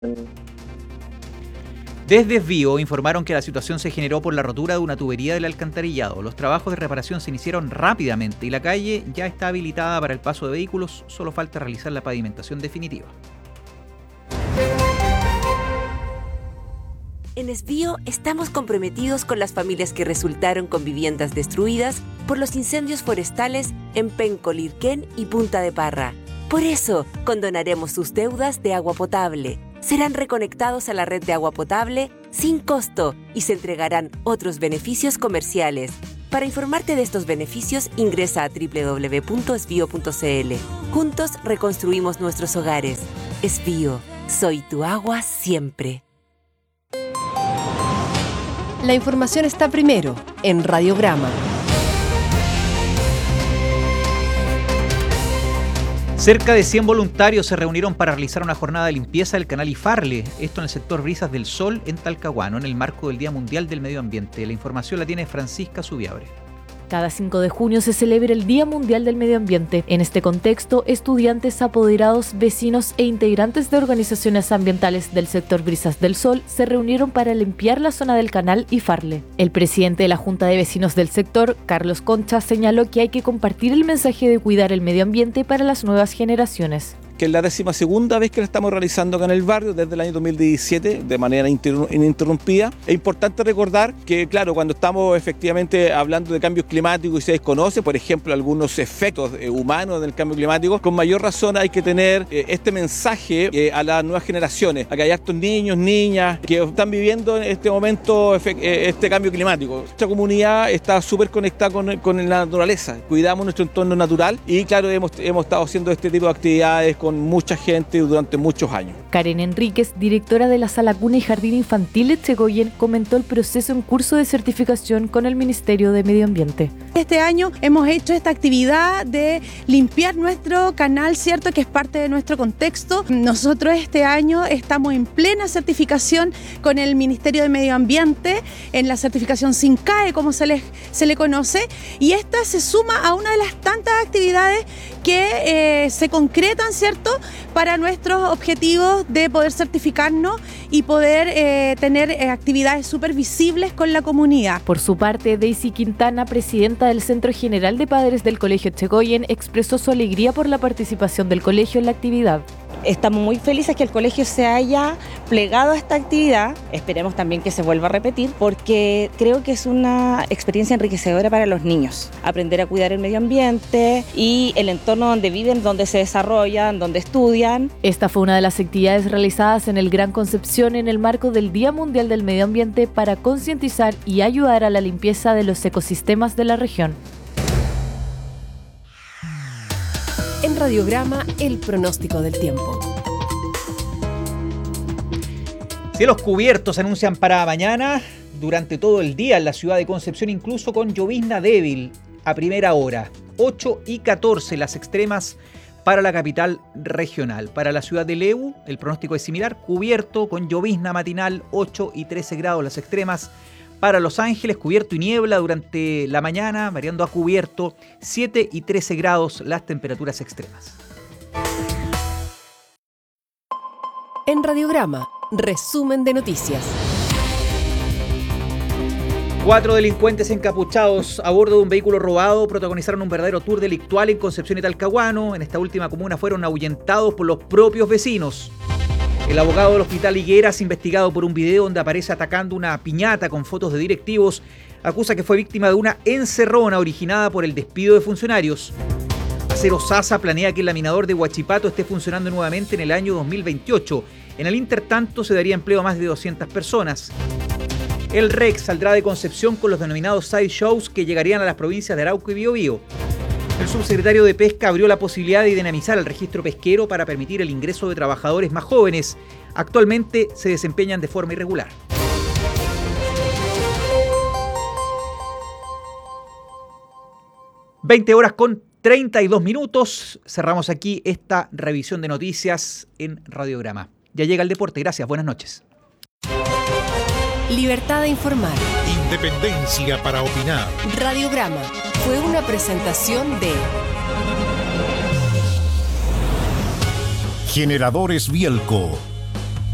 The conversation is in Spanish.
Desde Desvío informaron que la situación se generó por la rotura de una tubería del alcantarillado. Los trabajos de reparación se iniciaron rápidamente y la calle ya está habilitada para el paso de vehículos, solo falta realizar la pavimentación definitiva. En Desvío estamos comprometidos con las familias que resultaron con viviendas destruidas por los incendios forestales en Penco, Lirquén y Punta de Parra. Por eso, condonaremos sus deudas de agua potable. Serán reconectados a la red de agua potable sin costo y se entregarán otros beneficios comerciales. Para informarte de estos beneficios, ingresa a www.esbio.cl. Juntos reconstruimos nuestros hogares. Esbio, soy tu agua siempre. La información está primero en Radiograma. Cerca de 100 voluntarios se reunieron para realizar una jornada de limpieza del canal Ifarle, esto en el sector Brisas del Sol, en Talcahuano, en el marco del Día Mundial del Medio Ambiente. La información la tiene Francisca Subiabre. Cada 5 de junio se celebra el Día Mundial del Medio Ambiente. En este contexto, estudiantes, apoderados, vecinos e integrantes de organizaciones ambientales del sector Brisas del Sol se reunieron para limpiar la zona del canal Ifarle. El presidente de la Junta de Vecinos del sector, Carlos Concha, señaló que hay que compartir el mensaje de cuidar el medio ambiente para las nuevas generaciones. Que es la 12ª vez que la estamos realizando acá en el barrio desde el año 2017 de manera ininterrumpida. Es importante recordar que, claro, cuando estamos efectivamente hablando de cambios climáticos y se desconoce, por ejemplo, algunos efectos humanos del cambio climático, con mayor razón hay que tener este mensaje a las nuevas generaciones. Acá hay hartos niños, niñas que están viviendo en este momento este cambio climático. Nuestra comunidad está súper conectada con la naturaleza, cuidamos nuestro entorno natural y, claro, hemos estado haciendo este tipo de actividades con mucha gente durante muchos años. Karen Enríquez, directora de la Sala Cuna y Jardín Infantil Echegoyen, comentó el proceso en curso de certificación con el Ministerio de Medio Ambiente. Este año hemos hecho esta actividad de limpiar nuestro canal, ¿cierto?, que es parte de nuestro contexto. Nosotros este año estamos en plena certificación con el Ministerio de Medio Ambiente, en la certificación SINCAE, como se le conoce, y esta se suma a una de las tantas actividades que se concretan, ¿cierto?, para nuestros objetivos de poder certificarnos y poder tener actividades súper visibles con la comunidad. Por su parte, Daisy Quintana, presidenta del Centro General de Padres del Colegio Echegoyen, expresó su alegría por la participación del colegio en la actividad. Estamos muy felices que el colegio se haya plegado a esta actividad. Esperemos también que se vuelva a repetir porque creo que es una experiencia enriquecedora para los niños. Aprender a cuidar el medio ambiente y el entorno donde viven, donde se desarrollan, donde estudian. Esta fue una de las actividades realizadas en el Gran Concepción en el marco del Día Mundial del Medio Ambiente para concientizar y ayudar a la limpieza de los ecosistemas de la región. En Radiograma, el pronóstico del tiempo. Cielos cubiertos se anuncian para mañana durante todo el día en la ciudad de Concepción, incluso con llovizna débil a primera hora. 8 y 14 las extremas para la capital regional. Para la ciudad de Leu, el pronóstico es similar, cubierto con llovizna matinal, 8 y 13 grados las extremas. Para Los Ángeles, cubierto y niebla durante la mañana, variando a cubierto, 7 y 13 grados las temperaturas extremas. En Radiograma, resumen de noticias. 4 delincuentes encapuchados a bordo de un vehículo robado protagonizaron un verdadero tour delictual en Concepción y Talcahuano. En esta última comuna fueron ahuyentados por los propios vecinos. El abogado del Hospital Higueras, investigado por un video donde aparece atacando una piñata con fotos de directivos, acusa que fue víctima de una encerrona originada por el despido de funcionarios. Acero Sasa planea que el laminador de Huachipato esté funcionando nuevamente en el año 2028. En el intertanto se daría empleo a más de 200 personas. El REC saldrá de Concepción con los denominados side shows que llegarían a las provincias de Arauco y Biobío. El subsecretario de Pesca abrió la posibilidad de dinamizar el registro pesquero para permitir el ingreso de trabajadores más jóvenes. Actualmente se desempeñan de forma irregular. (20:32). Cerramos aquí esta revisión de noticias en Radiograma. Ya llega el deporte. Gracias. Buenas noches. Libertad de informar. Independencia para opinar. Radiograma fue una presentación de Generadores Bielco.